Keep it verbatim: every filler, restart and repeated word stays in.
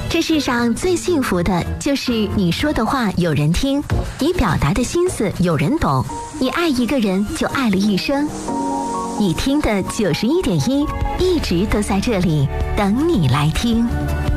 这世上最幸福的就是你说的话有人听，你表达的心思有人懂，你爱一个人就爱了一生。你听的九十一点一，一直都在这里等你来听。